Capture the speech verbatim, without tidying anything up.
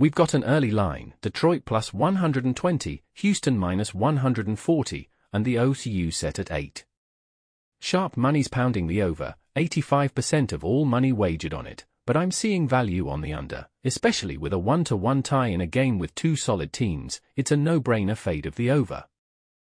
We've got an early line, Detroit plus one hundred twenty, Houston minus one hundred forty, and the O T U set at eight. Sharp money's pounding the over, eighty-five percent of all money wagered on it, but I'm seeing value on the under, especially with a one to one tie in a game with two solid teams. It's a no-brainer fade of the over.